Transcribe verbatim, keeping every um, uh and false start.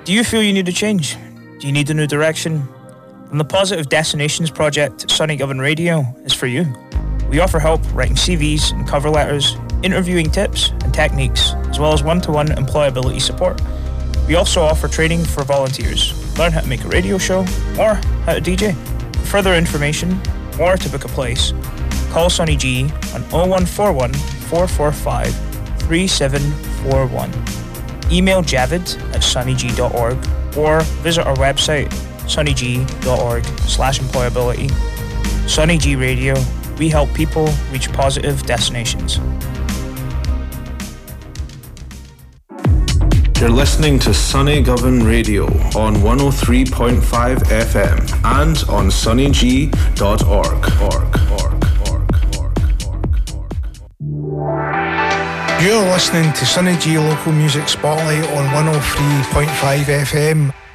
Do you feel you need a change? Do you need a new direction? Then the Positive Destinations Project at Sunny Govan Radio is for you. We offer help writing C Vs and cover letters, interviewing tips and techniques, as well as one-to-one employability support. We also offer training for volunteers. Learn how to make a radio show or how to D J. For further information or to book a place, call Sonny G on oh one four one, four four five, three seven four one. Email javid at sunnyg dot org or visit our website sunnyg.org slash employability. Sonny G Radio, we help people reach positive destinations. You're listening to Sunny Govan Radio on one oh three point five F M and on sunnyg dot org. You're listening to Sunny G Local Music Spotlight on one oh three point five F M.